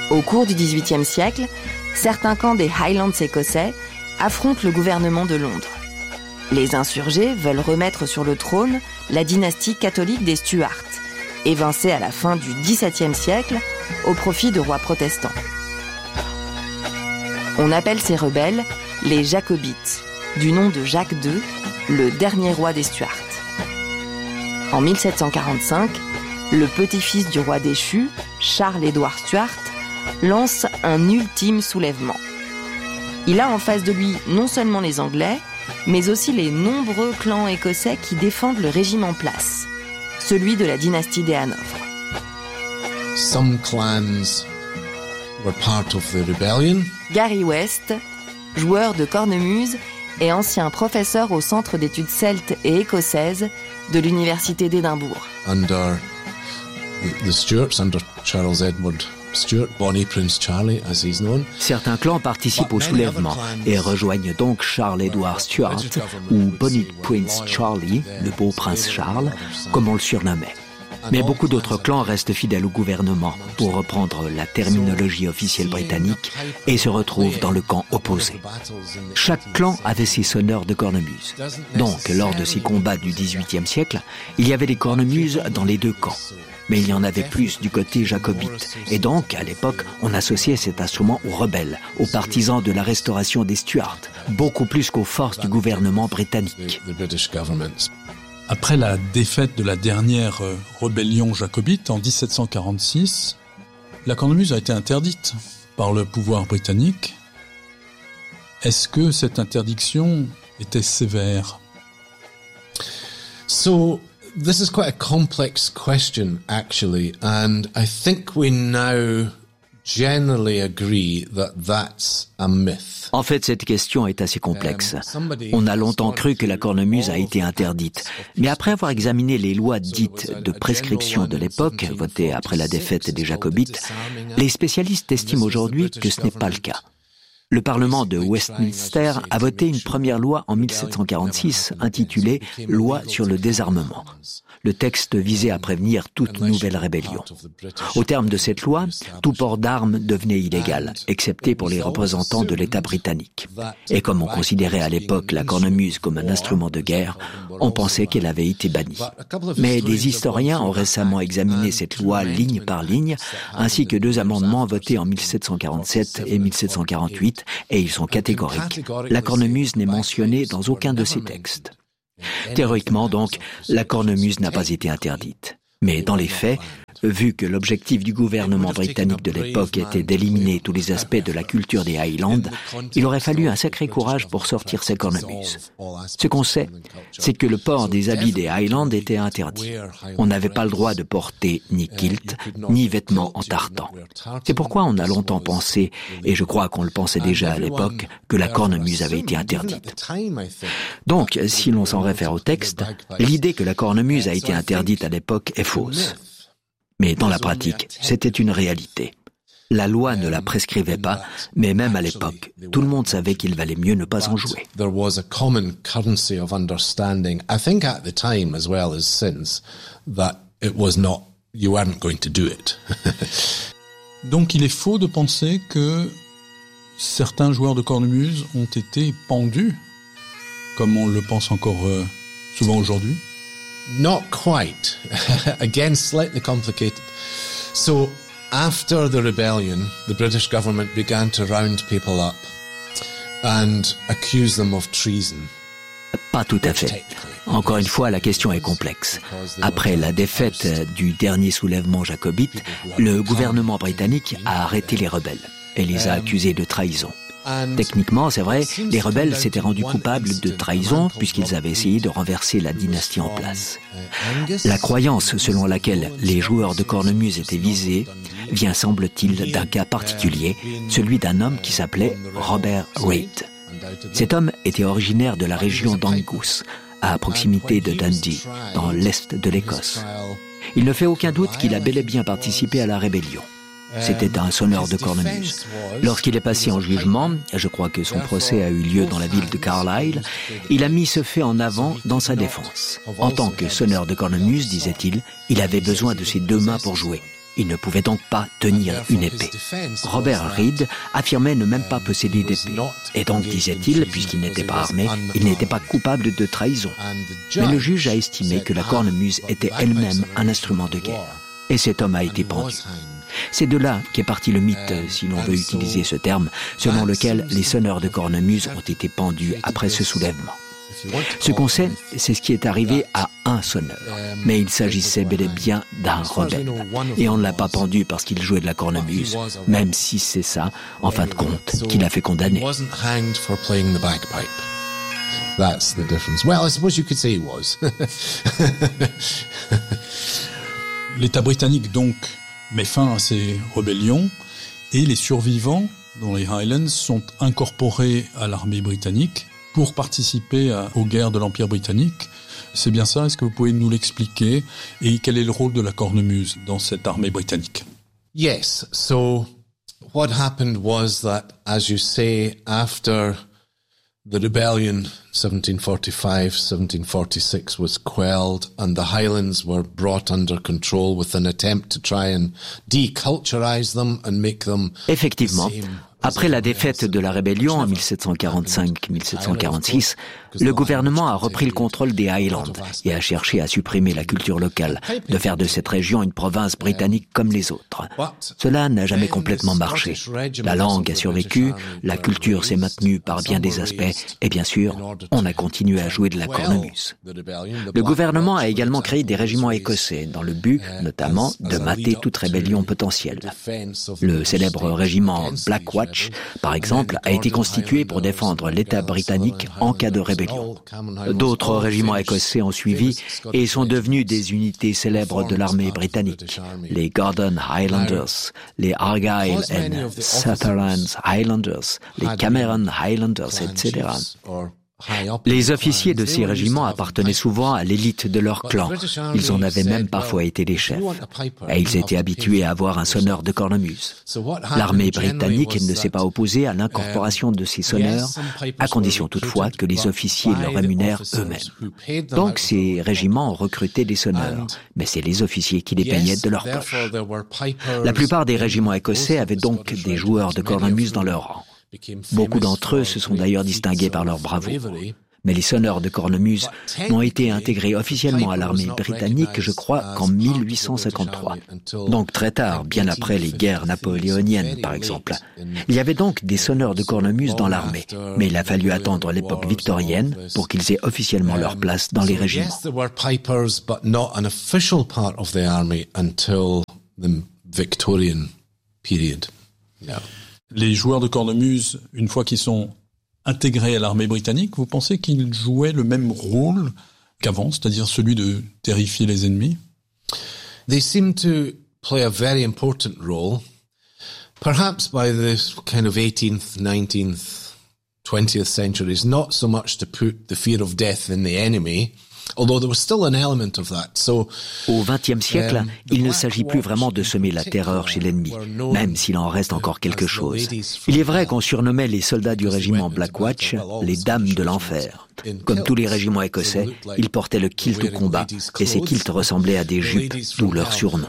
Au cours du XVIIIe siècle, certains camps des Highlands écossais affrontent le gouvernement de Londres. Les insurgés veulent remettre sur le trône la dynastie catholique des Stuarts, évincée à la fin du XVIIe siècle au profit de rois protestants. On appelle ces rebelles les Jacobites, du nom de Jacques II, le dernier roi des Stuarts. En 1745, le petit-fils du roi déchu, Charles-Édouard Stuart, lance un ultime soulèvement. Il a en face de lui non seulement les Anglais, mais aussi les nombreux clans écossais qui défendent le régime en place, celui de la dynastie des Hanovre. Some clans were part of the rebellion. Gary West, joueur de cornemuse et ancien professeur au Centre d'études celtes et écossaises de l'Université d'Édimbourg. Under the Stuarts, under Charles Edward Stuart, Bonnie Prince Charlie, as he's known. Certains clans participent au soulèvement et rejoignent donc Charles-Édouard Stuart ou Bonnie Prince Charlie, le beau prince Charles, comme on le surnommait. Mais beaucoup d'autres clans restent fidèles au gouvernement, pour reprendre la terminologie officielle britannique, et se retrouvent dans le camp opposé. Chaque clan avait ses sonneurs de cornemuse. Donc, lors de ces combats du XVIIIe siècle, il y avait des cornemuses dans les deux camps. Mais il y en avait plus du côté jacobite. Et donc, à l'époque, on associait cet instrument aux rebelles, aux partisans de la restauration des Stuarts, beaucoup plus qu'aux forces du gouvernement britannique. Après la défaite de la dernière rébellion jacobite en 1746, la cornemuse a été interdite par le pouvoir britannique. Est-ce que cette interdiction était sévère? So, this is quite a complex question, actually, and I think we now generally agree that that's a myth. En fait, cette question est assez complexe. On a longtemps cru que la cornemuse a été interdite. Mais après avoir examiné les lois dites de prescription de l'époque, votées après la défaite des Jacobites, les spécialistes estiment aujourd'hui que ce n'est pas le cas. Le Parlement de Westminster a voté une première loi en 1746 intitulée « Loi sur le désarmement ». Le texte visait à prévenir toute nouvelle rébellion. Au terme de cette loi, tout port d'armes devenait illégal, excepté pour les représentants de l'État britannique. Et comme on considérait à l'époque la cornemuse comme un instrument de guerre, on pensait qu'elle avait été bannie. Mais des historiens ont récemment examiné cette loi ligne par ligne, ainsi que deux amendements votés en 1747 et 1748, et ils sont catégoriques. La cornemuse n'est mentionnée dans aucun de ces textes. Théoriquement, donc, la cornemuse n'a pas été interdite. Mais dans les faits, vu que l'objectif du gouvernement britannique de l'époque était d'éliminer tous les aspects de la culture des Highlands, il aurait fallu un sacré courage pour sortir ces cornemuses. Ce qu'on sait, c'est que le port des habits des Highlands était interdit. On n'avait pas le droit de porter ni kilt, ni vêtements en tartan. C'est pourquoi on a longtemps pensé, et je crois qu'on le pensait déjà à l'époque, que la cornemuse avait été interdite. Donc, si l'on s'en réfère au texte, l'idée que la cornemuse a été interdite à l'époque est fausse. Mais dans la pratique, c'était une réalité. La loi ne la prescrivait pas, mais même à l'époque, tout le monde savait qu'il valait mieux ne pas en jouer. There was a common currency of understanding, I think at the time as well as since, that it was not, you weren't going to do it. Donc il est faux de penser que certains joueurs de cornemuse ont été pendus, comme on le pense encore souvent aujourd'hui. Not quite. Again, slightly complicated. So, after the rebellion, the British government began to round people up and accuse them of treason. Pas tout à fait. Encore une fois, la question est complexe. Après la défaite du dernier soulèvement jacobite, le gouvernement britannique a arrêté les rebelles et les a accusés de trahison. Techniquement, c'est vrai, les rebelles s'étaient rendus coupables de trahison puisqu'ils avaient essayé de renverser la dynastie en place. La croyance selon laquelle les joueurs de cornemuse étaient visés vient, semble-t-il, d'un cas particulier, celui d'un homme qui s'appelait Robert Reid. Cet homme était originaire de la région d'Angus, à proximité de Dundee, dans l'est de l'Écosse. Il ne fait aucun doute qu'il a bel et bien participé à la rébellion. C'était un sonneur de cornemuse. Lorsqu'il est passé en jugement, je crois que son procès a eu lieu dans la ville de Carlisle, il a mis ce fait en avant dans sa défense. En tant que sonneur de cornemuse, disait-il, il avait besoin de ses deux mains pour jouer. Il ne pouvait donc pas tenir une épée. Robert Reed affirmait ne même pas posséder d'épée. Et donc, disait-il, puisqu'il n'était pas armé, il n'était pas coupable de trahison. Mais le juge a estimé que la cornemuse était elle-même un instrument de guerre. Et cet homme a été pendu. C'est de là qu'est parti le mythe, si l'on veut utiliser ce terme, selon lequel les sonneurs de cornemuse ont été pendus après ce soulèvement. Ce qu'on sait, c'est ce qui est arrivé à un sonneur. Mais il s'agissait bel et bien d'un rebelle. Et on ne l'a pas pendu parce qu'il jouait de la cornemuse, même si c'est ça, en fin de compte, qui l'a fait condamner. That's the difference. Well, I suppose you could say he was. L'État britannique, donc, met fin à ces rébellions et les survivants, dont les Highlands, sont incorporés à l'armée britannique pour participer aux guerres de l'Empire britannique. C'est bien ça? Est-ce que vous pouvez nous l'expliquer? Et quel est le rôle de la cornemuse dans cette armée britannique? Yes. So, what happened was that, as you say, after the rebellion, 1745-1746, was quelled, and the Highlands were brought under control with an attempt to try and deculturize them and make them Effectivement, après la défaite de la rébellion en 1745-1746, le gouvernement a repris le contrôle des Highlands et a cherché à supprimer la culture locale, de faire de cette région une province britannique comme les autres. Cela n'a jamais complètement marché. La langue a survécu, la culture s'est maintenue par bien des aspects, et bien sûr, on a continué à jouer de la cornemuse. Le gouvernement a également créé des régiments écossais, dans le but, notamment, de mater toute rébellion potentielle. Le célèbre régiment Black Watch, par exemple, a été constitué pour défendre l'État britannique en cas de rébellion. D'autres régiments écossais ont suivi et sont devenus des unités célèbres de l'armée britannique. Les Gordon Highlanders, les Argyll and Sutherland Highlanders, les Cameron Highlanders, etc. Les officiers de ces régiments appartenaient souvent à l'élite de leur clan. Ils en avaient même parfois été les chefs. Et ils étaient habitués à avoir un sonneur de cornemuse. L'armée britannique ne s'est pas opposée à l'incorporation de ces sonneurs, à condition toutefois que les officiers le rémunèrent eux-mêmes. Donc ces régiments ont recruté des sonneurs, mais c'est les officiers qui les payaient de leur poche. La plupart des régiments écossais avaient donc des joueurs de cornemuse dans leur rang. Beaucoup d'entre eux se sont d'ailleurs distingués par leur bravoure. Mais les sonneurs de cornemuse n'ont été intégrés officiellement à l'armée britannique, je crois, qu'en 1853. Donc très tard, bien après les guerres napoléoniennes, par exemple. Il y avait donc des sonneurs de cornemuse dans l'armée, mais il a fallu attendre l'époque victorienne pour qu'ils aient officiellement leur place dans les régiments. Les joueurs de cornemuse, une fois qu'ils sont intégrés à l'armée britannique, vous pensez qu'ils jouaient le même rôle qu'avant, c'est-à-dire celui de terrifier les ennemis? They seem to play a very important role. Perhaps by the kind of 18th, 19th, 20th centuries, not so much to put the fear of death in the enemy, although there was still an element of that. So, au XXe siècle, il ne s'agit plus vraiment de semer la terreur chez l'ennemi, même s'il en reste encore quelque chose. Il est vrai qu'on surnommait les soldats du régiment Black Watch les dames de l'enfer. Comme tous les régiments écossais, ils portaient le kilt au combat, et ces kilts ressemblaient à des jupes, d'où leur surnom.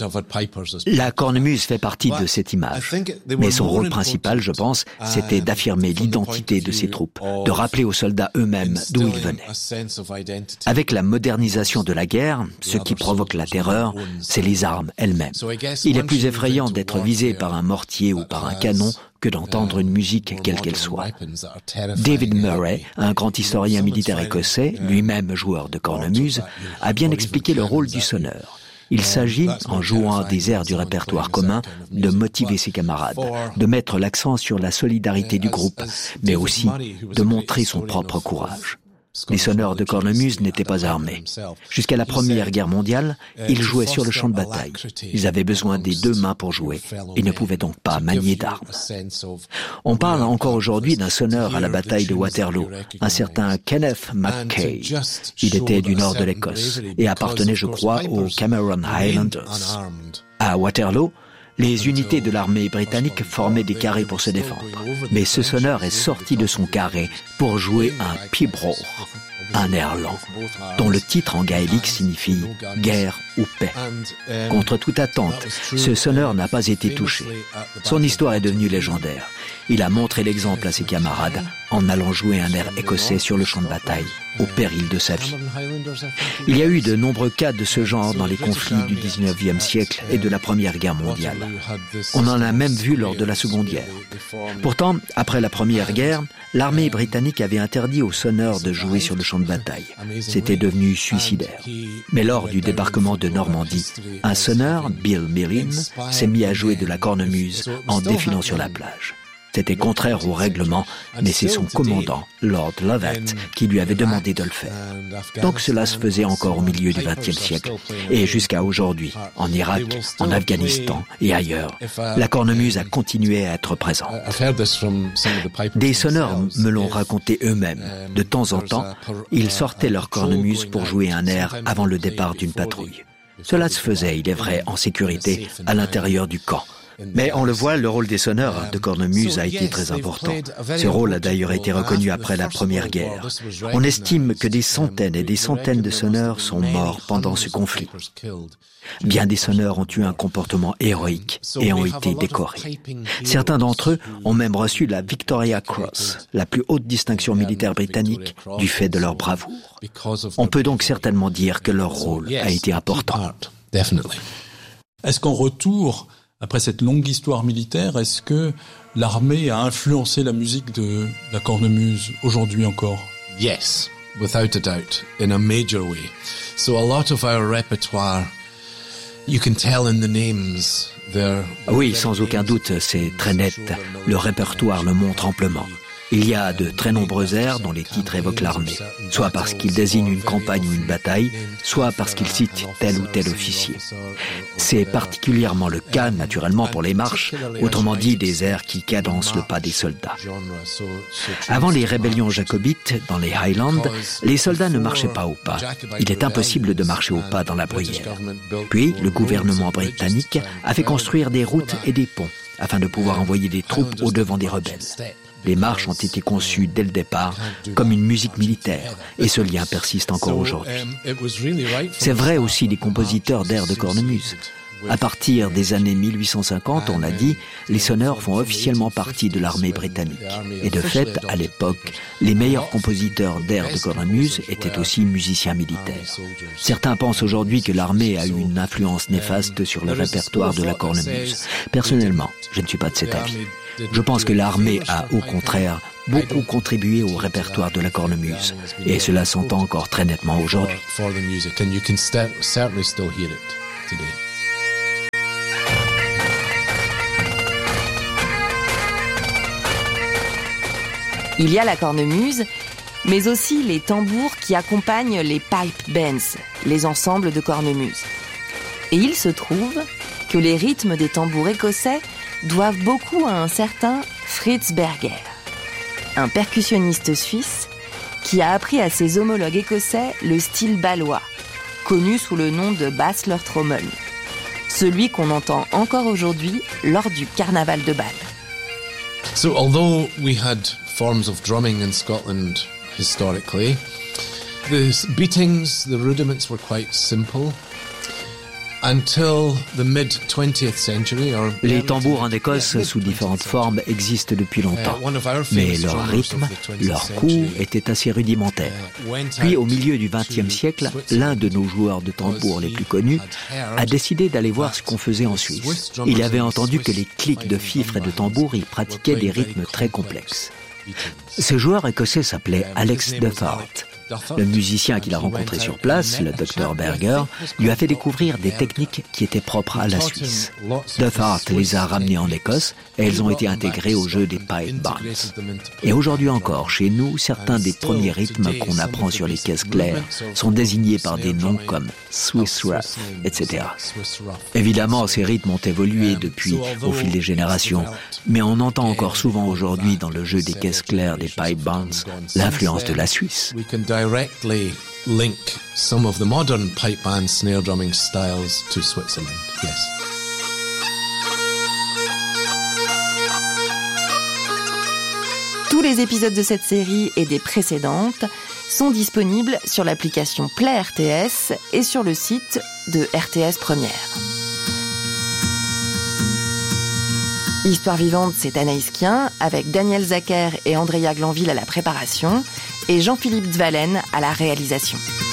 La cornemuse fait partie de cette image. Mais son rôle principal, je pense, c'était d'affirmer l'identité de ces troupes, de rappeler aux soldats eux-mêmes d'où ils venaient. Avec la modernisation de la guerre, ce qui provoque la terreur, c'est les armes elles-mêmes. Il est plus effrayant d'être visé par un mortier ou par un canon que d'entendre une musique quelle qu'elle soit. David Murray, un grand historien militaire écossais, lui-même joueur de cornemuse, a bien expliqué le rôle du sonneur. Il s'agit, en jouant des airs du répertoire commun, de motiver ses camarades, de mettre l'accent sur la solidarité du groupe, mais aussi de montrer son propre courage. Les sonneurs de cornemuse n'étaient pas armés. Jusqu'à la Première Guerre mondiale, ils jouaient sur le champ de bataille. Ils avaient besoin des deux mains pour jouer et ne pouvaient donc pas manier d'armes. On parle encore aujourd'hui d'un sonneur à la bataille de Waterloo, un certain Kenneth Mackay. Il était du nord de l'Écosse et appartenait, je crois, aux Cameron Highlanders. À Waterloo, les unités de l'armée britannique formaient des carrés pour se défendre. Mais ce sonneur est sorti de son carré pour jouer un pibroch, un air lent, dont le titre en gaélique signifie « guerre ou paix. Contre toute attente, ce sonneur n'a pas été touché. Son histoire est devenue légendaire. Il a montré l'exemple à ses camarades en allant jouer un air écossais sur le champ de bataille, au péril de sa vie. Il y a eu de nombreux cas de ce genre dans les conflits du 19e siècle et de la Première Guerre mondiale. On en a même vu lors de la Seconde Guerre. Pourtant, après la Première Guerre, l'armée britannique avait interdit aux sonneurs de jouer sur le champ de bataille. C'était devenu suicidaire. Mais lors du débarquement de Normandie, un sonneur, Bill Millin, s'est mis à jouer de la cornemuse en défilant sur la plage. C'était contraire au règlement, mais c'est son commandant, Lord Lovat, qui lui avait demandé de le faire. Donc cela se faisait encore au milieu du XXe siècle, et jusqu'à aujourd'hui, en Irak, en Afghanistan et ailleurs, la cornemuse a continué à être présente. Des sonneurs me l'ont raconté eux-mêmes. De temps en temps, ils sortaient leur cornemuse pour jouer un air avant le départ d'une patrouille. Cela se faisait, il est vrai, en sécurité, à l'intérieur du camp. Mais on le voit, le rôle des sonneurs de cornemuse a été très important. Ce rôle a d'ailleurs été reconnu après la Première Guerre. On estime que des centaines et des centaines de sonneurs sont morts pendant ce conflit. Bien des sonneurs ont eu un comportement héroïque et ont été décorés. Certains d'entre eux ont même reçu la Victoria Cross, la plus haute distinction militaire britannique, du fait de leur bravoure. On peut donc certainement dire que leur rôle a été important. Est-ce qu'en retour, après cette longue histoire militaire, est-ce que l'armée a influencé la musique de la cornemuse aujourd'hui encore? Yes, without a doubt, in a major way. So a lot of our repertoire, you can tell in the names. Oui, sans aucun doute, c'est très net. Le répertoire le montre amplement. Il y a de très nombreux airs dont les titres évoquent l'armée, soit parce qu'ils désignent une campagne ou une bataille, soit parce qu'ils citent tel ou tel officier. C'est particulièrement le cas, naturellement, pour les marches, autrement dit des airs qui cadencent le pas des soldats. Avant les rébellions jacobites, dans les Highlands, les soldats ne marchaient pas au pas. Il est impossible de marcher au pas dans la bruyère. Puis, le gouvernement britannique a fait construire des routes et des ponts, afin de pouvoir envoyer des troupes au devant des rebelles. Les marches ont été conçues dès le départ comme une musique militaire, et ce lien persiste encore aujourd'hui. C'est vrai aussi des compositeurs d'airs de cornemuse. À partir des années 1850, on l'a dit, les sonneurs font officiellement partie de l'armée britannique. Et de fait, à l'époque, les meilleurs compositeurs d'airs de cornemuse étaient aussi musiciens militaires. Certains pensent aujourd'hui que l'armée a eu une influence néfaste sur le répertoire de la cornemuse. Personnellement, je ne suis pas de cet avis. Je pense que l'armée a, au contraire, beaucoup contribué au répertoire de la cornemuse. Et cela s'entend encore très nettement aujourd'hui. Il y a la cornemuse, mais aussi les tambours qui accompagnent les pipe bands, les ensembles de cornemuse. Et il se trouve que les rythmes des tambours écossais doivent beaucoup à un certain Fritz Berger, un percussionniste suisse qui a appris à ses homologues écossais le style bâlois, connu sous le nom de Basler-Trommel, celui qu'on entend encore aujourd'hui lors du carnaval de Bâle. So although we had forms of drumming in Scotland historically, the beatings, the rudiments were quite simple. Les tambours en Écosse, sous différentes formes, existent depuis longtemps. Mais leur rythme, leur coup étaient assez rudimentaires. Puis, au milieu du XXe siècle, l'un de nos joueurs de tambour les plus connus a décidé d'aller voir ce qu'on faisait en Suisse. Il avait entendu que les clics de fifres et de tambours y pratiquaient des rythmes très complexes. Ce joueur écossais s'appelait Alex Duffart. Le musicien qu'il a rencontré sur place, le Dr Berger, lui a fait découvrir des techniques qui étaient propres à la Suisse. Duffart les a ramenées en Écosse et elles ont été intégrées au jeu des pipe bands. Et aujourd'hui encore, chez nous, certains des premiers rythmes qu'on apprend sur les caisses claires sont désignés par des noms comme Swiss Rough, etc. Évidemment, ces rythmes ont évolué depuis au fil des générations, mais on entend encore souvent aujourd'hui dans le jeu des caisses claires des pipe bands l'influence de la Suisse. Directly link some of the modern pipe band snare drumming styles to Switzerland. Yes. Tous les épisodes de cette série et des précédentes sont disponibles sur l'application Play RTS et sur le site de RTS Première. Histoire vivante, c'est Anaïs Kien, avec Daniel Zacher et Andrea Glanville à la préparation, et Jean-Philippe Dvalen à la réalisation.